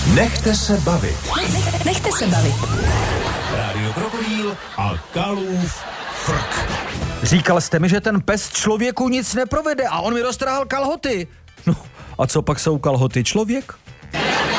Nechte se bavit. Nechte se bavit. Rádio Krokodýl a Kalův frk. Říkal jste mi, že ten pes člověku nic neprovede a on mi roztrhal kalhoty. No a co pak jsou kalhoty člověk?